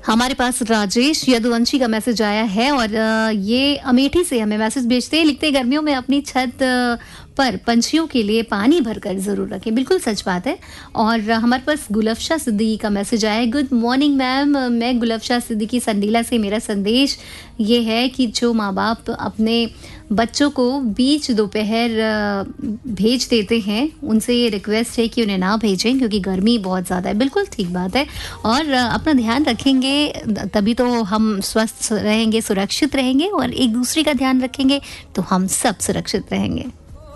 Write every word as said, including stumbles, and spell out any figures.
हमारे पास राजेश यदुवंशी का मैसेज आया है और अ, ये अमेठी से हमें मैसेज भेजते हैं, लिखते हैं गर्मियों में अपनी छत अ, पर पंछियों के लिए पानी भरकर ज़रूर रखें। बिल्कुल सच बात है। और अ, हमारे पास गुलफशा सिद्दीकी का मैसेज आया है। गुड मॉर्निंग मैम, मैं गुलफशा सिद्दीकी संडीला से। मेरा संदेश ये है कि जो माँ बाप अपने बच्चों को बीच दोपहर अ, भेज देते हैं, उनसे ये रिक्वेस्ट है कि उन्हें ना भेजें क्योंकि गर्मी बहुत ज़्यादा है। बिल्कुल ठीक बात है। और अ, अपना ध्यान रखेंगे तभी तो हम स्वस्थ रहेंगे, सुरक्षित रहेंगे, और एक दूसरे का ध्यान रखेंगे तो हम सब सुरक्षित रहेंगे।